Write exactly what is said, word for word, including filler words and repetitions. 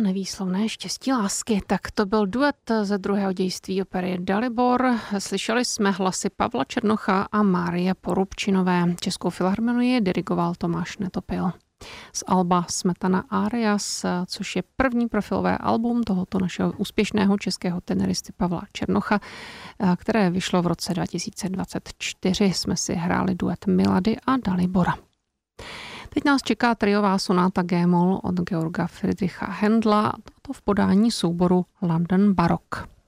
nevýslovné štěstí lásky. Tak to byl duet ze druhého dějství opery Dalibor. Slyšeli jsme hlasy Pavla Černocha a Márie Porubčinové. Českou filharmonii dirigoval Tomáš Netopil. Z alba Smetana Arias, což je první profilové album tohoto našeho úspěšného českého teneristy Pavla Černocha, které vyšlo v roce dva tisíce dvacet čtyři. Jsme si hráli duet Milady a Dalibora. Teď nás čeká triová sonáta G-moll od Georga Friedricha Händla, a to v podání souboru London Baroque.